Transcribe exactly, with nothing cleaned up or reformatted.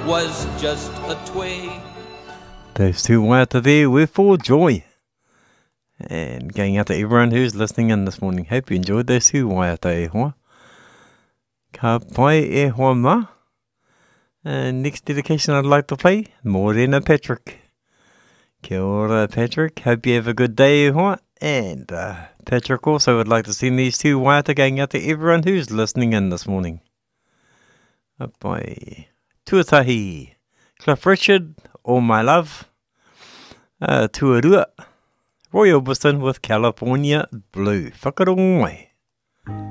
was just a twig. Those two waiata there were for joy. And going out to everyone who's listening in this morning. Hope you enjoyed those two waiata e hoa. Ka pai e hoa ma. And next dedication I'd like to play, Morena Patrick. Kia ora, Patrick. Hope you have a good day e hoa. And uh, Patrick also would like to send these two waiata going out to everyone who's listening in this morning. Apai. Tuatahi. Cliff Richard, All My Love. Uh, Tuarua. Roy Orbison with California Blue. Whakarongo mai.